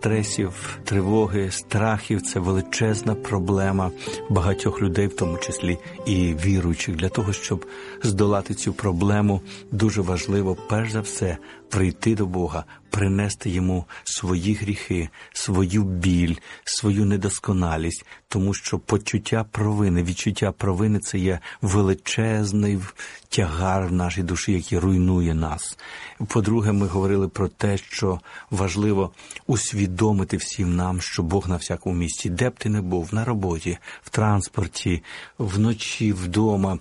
стресів, тривоги, страхів – це величезна проблема багатьох людей, в тому числі і віруючих. Для того, щоб здолати цю проблему, дуже важливо, перш за все, прийти до Бога, принести Йому свої гріхи, свою біль, свою недосконалість, тому що почуття провини – це є величезний тягар в нашій душі, який руйнує нас. По-друге, ми говорили про те, що важливо усвідомити всім нам, що Бог на всякому місці. Де б ти не був, на роботі, в транспорті, вночі, вдома,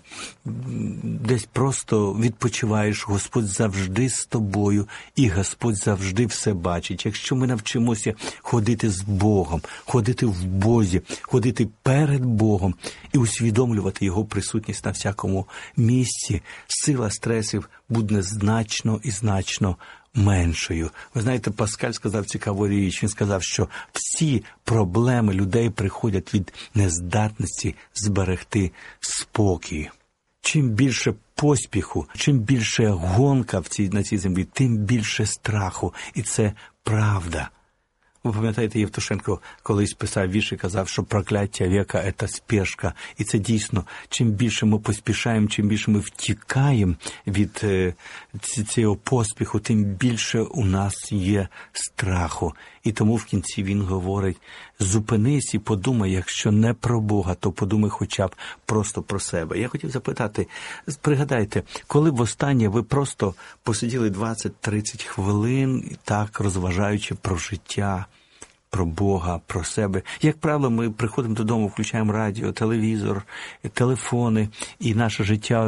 десь просто відпочиваєш, Господь завжди з тобою, і Господь завжди все бачить. Якщо ми навчимося ходити з Богом, ходити в Бозі, ходити перед Богом і усвідомлювати Його присутність на всякому місці, сила стресів буде значно меншою. Ви знаєте, Паскаль сказав цікаву річ. Він сказав, що всі проблеми людей приходять від нездатності зберегти спокій. Чим більше поспіху, чим більше гонка на цій землі, тим більше страху. І це правда. Ви пам'ятаєте, Євтушенко колись писав вірш і казав, що прокляття віка – це спешка. І це дійсно, чим більше ми поспішаємо, чим більше ми втікаємо від цього поспіху, тим більше у нас є страху. І тому в кінці він говорить, зупинись і подумай, якщо не про Бога, то подумай хоча б просто про себе. Я хотів запитати, пригадайте, коли востаннє ви просто посиділи 20-30 хвилин, так розважаючи про життя, про Бога, про себе. Як правило, ми приходимо додому, включаємо радіо, телевізор, телефони, і наше життя,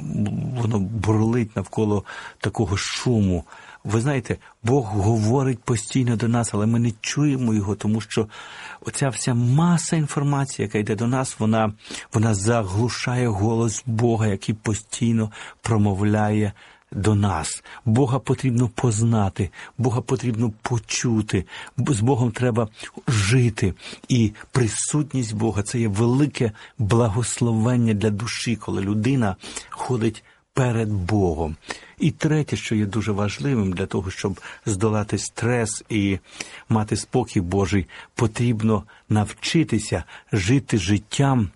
воно бурлить навколо такого шуму. Ви знаєте, Бог говорить постійно до нас, але ми не чуємо Його, тому що оця вся маса інформації, яка йде до нас, вона заглушає голос Бога, який постійно промовляє до нас. Бога потрібно познати, Бога потрібно почути, з Богом треба жити. І присутність Бога – це є велике благословення для душі, коли людина ходить перед Богом. І третє, що є дуже важливим для того, щоб здолати стрес і мати спокій Божий, потрібно навчитися жити життям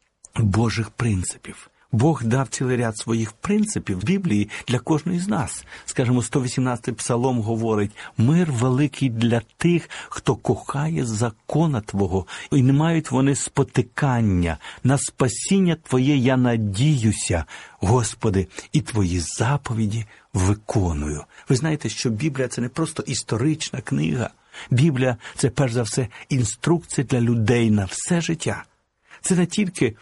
Божих принципів. Бог дав цілий ряд своїх принципів в Біблії для кожної з нас. Скажімо, 118-й псалом говорить: «Мир великий для тих, хто кохає закона Твого, і не мають вони спотикання. На спасіння Твоє я надіюся, Господи, і Твої заповіді виконую». Ви знаєте, що Біблія – це не просто історична книга. Біблія – це, перш за все, інструкція для людей на все життя. Це не тільки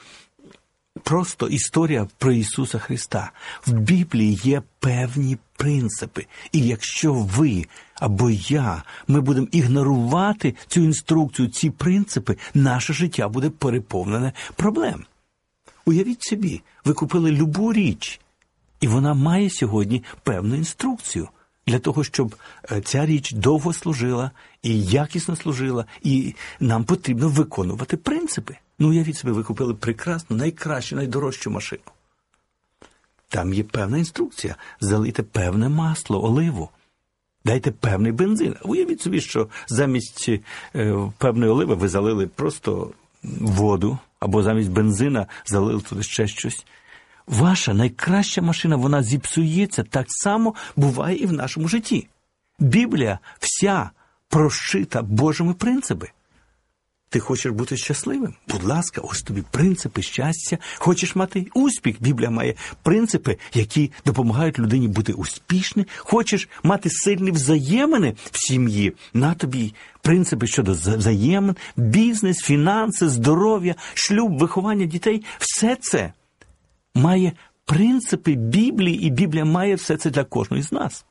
просто історія про Ісуса Христа. В Біблії є певні принципи. І якщо ви або я, ми будемо ігнорувати цю інструкцію, ці принципи, наше життя буде переповнене проблем. Уявіть собі, ви купили любу річ, і вона має сьогодні певну інструкцію для того, щоб ця річ довго служила і якісно служила, і нам потрібно виконувати принципи. Ну, уявіть собі, ви купили прекрасну, найкращу, найдорожчу машину. Там є певна інструкція. Залийте певне масло, оливу. Дайте певний бензин. Уявіть собі, що замість певної оливи ви залили просто воду, або замість бензина залили туди ще щось. Ваша найкраща машина, вона зіпсується. Так само буває і в нашому житті. Біблія вся прошита Божими принципами. Ти хочеш бути щасливим? Будь ласка, ось тобі принципи щастя. Хочеш мати успіх? Біблія має принципи, які допомагають людині бути успішним. Хочеш мати сильні взаємини в сім'ї? На тобі принципи щодо взаємин, бізнес, фінанси, здоров'я, шлюб, виховання дітей. Все це має принципи Біблії, і Біблія має все це для кожного з нас.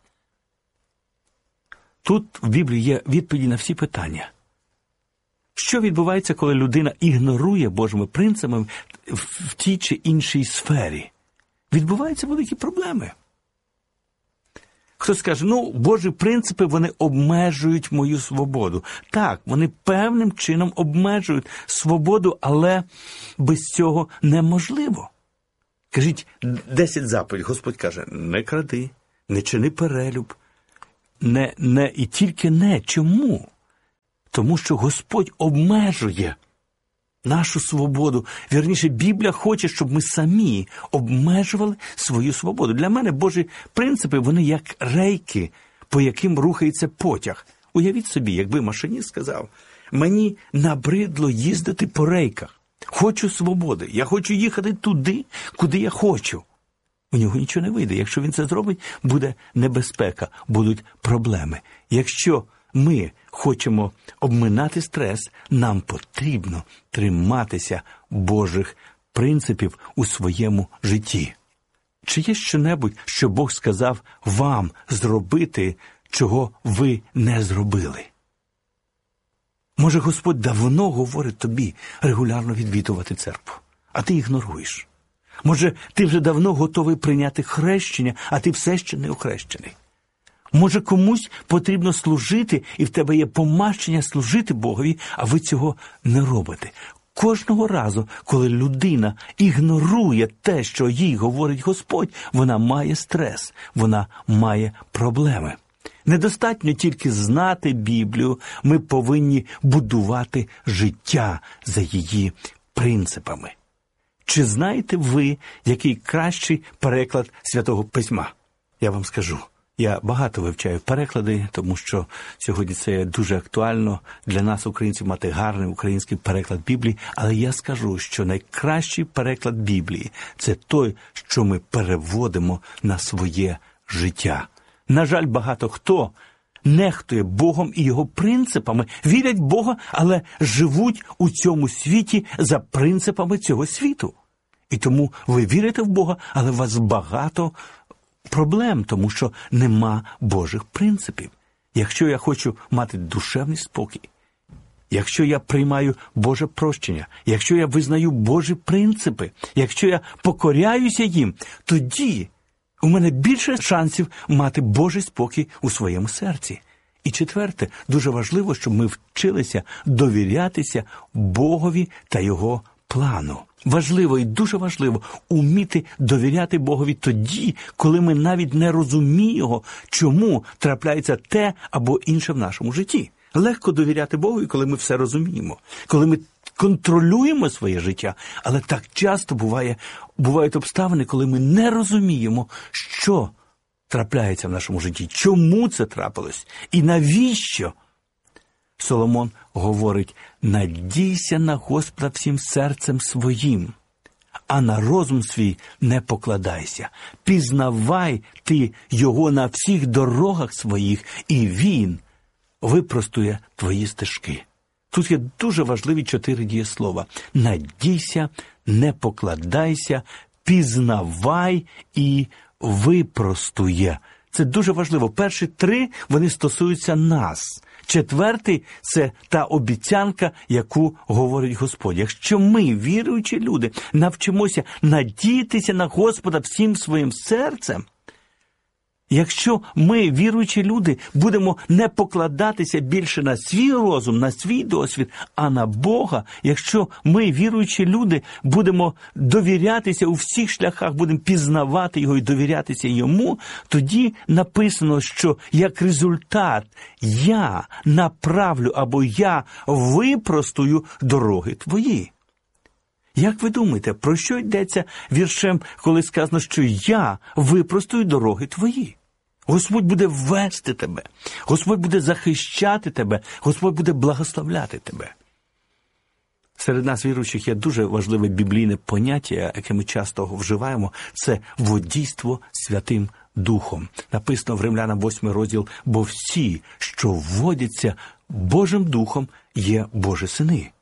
Тут в Біблії є відповіді на всі питання. Що відбувається, коли людина ігнорує Божими принципами в тій чи іншій сфері? Відбуваються великі проблеми. Хтось скаже, Божі принципи, вони обмежують мою свободу. Так, вони певним чином обмежують свободу, але без цього неможливо. Кажіть, 10 заповідей. Господь каже, не кради, не чини перелюб, і тільки не. Чому? Тому що Господь обмежує нашу свободу. Вірніше, Біблія хоче, щоб ми самі обмежували свою свободу. Для мене Божі принципи, вони як рейки, по яким рухається потяг. Уявіть собі, якби машиніст сказав: мені набридло їздити по рейках. Хочу свободи. Я хочу їхати туди, куди я хочу. У нього нічого не вийде. Якщо він це зробить, буде небезпека, будуть проблеми. Якщо ми хочемо обминати стрес, нам потрібно триматися Божих принципів у своєму житті. Чи є щонебудь, що Бог сказав вам зробити, чого ви не зробили? Може, Господь давно говорить тобі регулярно відвідувати церкву, а ти ігноруєш? Може, ти вже давно готовий прийняти хрещення, а ти все ще не охрещений? Може, комусь потрібно служити, і в тебе є помазання служити Богові, а ви цього не робите. Кожного разу, коли людина ігнорує те, що їй говорить Господь, вона має стрес, вона має проблеми. Недостатньо тільки знати Біблію, ми повинні будувати життя за її принципами. Чи знаєте ви, який кращий переклад Святого Письма? Я вам скажу. Я багато вивчаю переклади, тому що сьогодні це дуже актуально для нас, українців, мати гарний український переклад Біблії. Але я скажу, що найкращий переклад Біблії – це той, що ми переводимо на своє життя. На жаль, багато хто нехтує Богом і Його принципами, вірять в Бога, але живуть у цьому світі за принципами цього світу. І тому ви вірите в Бога, але у вас багато проблем, тому що нема Божих принципів. Якщо я хочу мати душевний спокій, якщо я приймаю Боже прощення, якщо я визнаю Божі принципи, якщо я покоряюся їм, тоді у мене більше шансів мати Божий спокій у своєму серці. І четверте, дуже важливо, щоб ми вчилися довірятися Богові та Його плану. Важливо і дуже важливо уміти довіряти Богові тоді, коли ми навіть не розуміємо, чому трапляється те або інше в нашому житті. Легко довіряти Богові, коли ми все розуміємо, коли ми контролюємо своє життя, але так часто бувають обставини, коли ми не розуміємо, що трапляється в нашому житті, чому це трапилось і навіщо. Соломон говорить: «Надійся на Господа всім серцем своїм, а на розум свій не покладайся. Пізнавай ти Його на всіх дорогах своїх, і Він випростує твої стежки». Тут є дуже важливі 4 дієслова. Надійся, не покладайся, пізнавай і випростує. Це дуже важливо. Перші 3, вони стосуються нас. 4 – це та обіцянка, яку говорить Господь. Якщо ми, віруючі люди, навчимося надіятися на Господа всім своїм серцем, якщо ми, віруючі люди, будемо не покладатися більше на свій розум, на свій досвід, а на Бога, якщо ми, віруючі люди, будемо довірятися у всіх шляхах, будемо пізнавати Його і довірятися Йому, тоді написано, що як результат я направлю або я випростую дороги твої. Як ви думаєте, про що йдеться віршем, коли сказано, що я випростую дороги твої? Господь буде вести тебе, Господь буде захищати тебе, Господь буде благословляти тебе. Серед нас, віруючих, є дуже важливе біблійне поняття, яке ми часто вживаємо – це водійство Святим Духом. Написано в Римлянам 8 розділ: «Бо всі, що водяться Божим Духом, є Божі сини».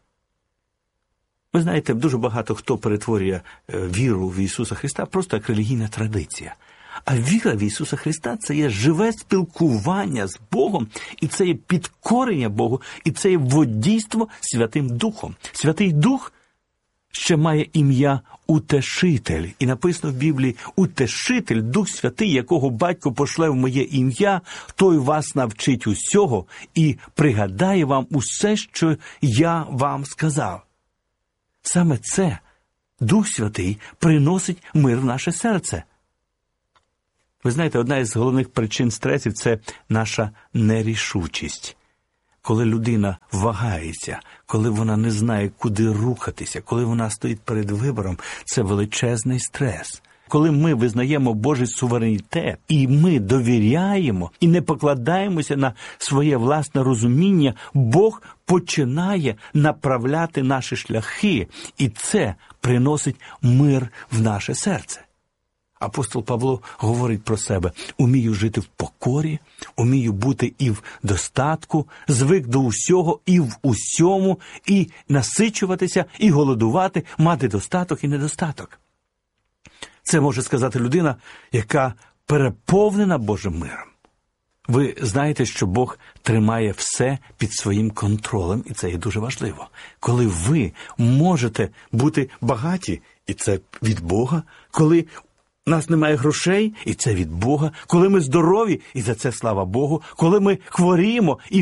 Ви знаєте, дуже багато хто перетворює віру в Ісуса Христа просто як релігійна традиція. А віра в Ісуса Христа – це є живе спілкування з Богом, і це є підкорення Богу, і це є водійство Святим Духом. Святий Дух ще має ім'я Утешитель. І написано в Біблії: «Утешитель, Дух Святий, якого Батько пошле в моє ім'я, той вас навчить усього і пригадає вам усе, що я вам сказав». Саме це Дух Святий приносить мир в наше серце. Ви знаєте, одна із головних причин стресів – це наша нерішучість. коли людина вагається, коли вона не знає, куди рухатися, коли вона стоїть перед вибором, це величезний стрес. Коли ми визнаємо Божий суверенітет, і ми довіряємо, і не покладаємося на своє власне розуміння, Бог починає направляти наші шляхи, і це приносить мир в наше серце. Апостол Павло говорить про себе: «Умію жити в покорі, умію бути і в достатку, звик до усього і в усьому, і насичуватися, і голодувати, мати достаток і недостаток». Це може сказати людина, яка переповнена Божим миром. Ви знаєте, що Бог тримає все під своїм контролем, і це є дуже важливо. Коли ви можете бути багаті, і це від Бога, коли у нас немає грошей, і це від Бога, коли ми здорові, і за це слава Богу, коли ми хворіємо, і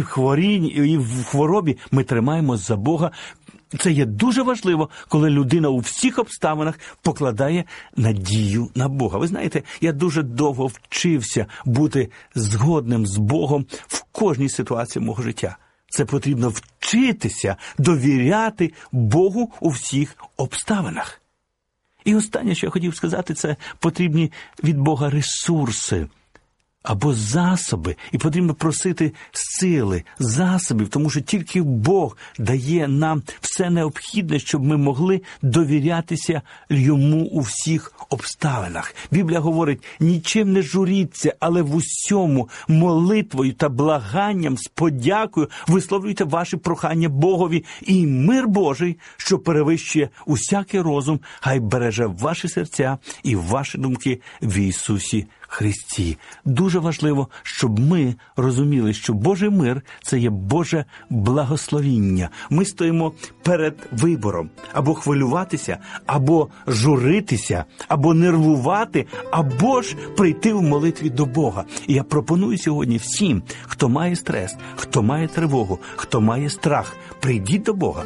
в хворобі ми тримаємось за Бога. Це є дуже важливо, коли людина у всіх обставинах покладає надію на Бога. Ви знаєте, я дуже довго вчився бути згодним з Богом в кожній ситуації мого життя. Це потрібно вчитися довіряти Богу у всіх обставинах. І останнє, що я хотів сказати, це потрібні від Бога ресурси або засоби, і потрібно просити сили, засобів, тому що тільки Бог дає нам все необхідне, щоб ми могли довірятися Йому у всіх обставинах. Біблія говорить: «Нічим не журіться, але в усьому молитвою та благанням з подякою висловлюйте ваші прохання Богові, і мир Божий, що перевищує усякий розум, хай береже ваші серця і ваші думки в Ісусі Христі». Дуже важливо, щоб ми розуміли, що Божий мир – це є Боже благословіння. Ми стоїмо перед вибором: або хвилюватися, або журитися, або нервувати, або ж прийти в молитві до Бога. І я пропоную сьогодні всім, хто має стрес, хто має тривогу, хто має страх, прийдіть до Бога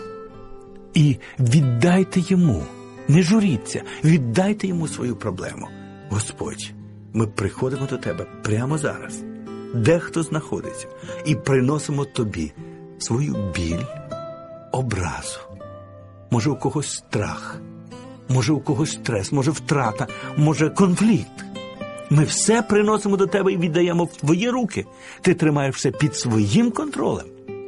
і віддайте Йому. Не журіться, віддайте Йому свою проблему. Господь, ми приходимо до Тебе прямо зараз, де хто знаходиться, і приносимо Тобі свою біль, образу. Може, у когось страх, може, у когось стрес, може, втрата, може, конфлікт. Ми все приносимо до Тебе і віддаємо в Твої руки. Ти тримаєш все під своїм контролем.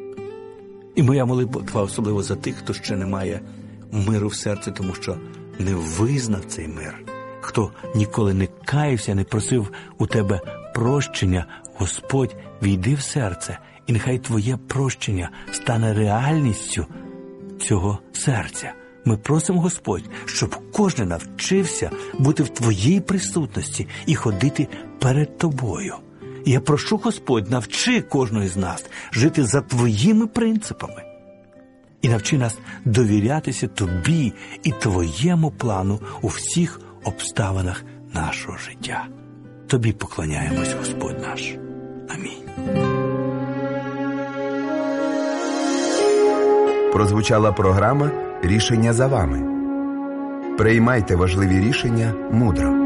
І моя молитва особливо за тих, хто ще не має миру в серці, тому що не визнав цей мир. Хто ніколи не каявся, не просив у Тебе прощення, Господь, війди в серце, і нехай Твоє прощення стане реальністю цього серця. Ми просимо, Господь, щоб кожен навчився бути в Твоїй присутності і ходити перед Тобою. І я прошу, Господь, навчи кожного з нас жити за Твоїми принципами. І навчи нас довірятися Тобі і Твоєму плану у всіх обставинах нашого життя. Тобі поклоняємось, Господь наш. Амінь. Прозвучала програма «Рішення за вами». Приймайте важливі рішення мудро.